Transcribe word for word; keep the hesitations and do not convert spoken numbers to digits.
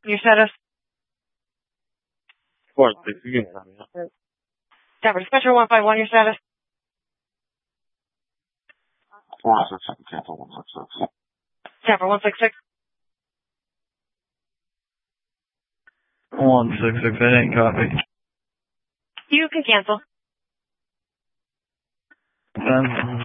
Your status? Four six. You can tell me. Denver Dispatcher one five one. Your status? Four six six. Cancel one six six. Denver one six six. One six six. I didn't copy. You can cancel. Ten.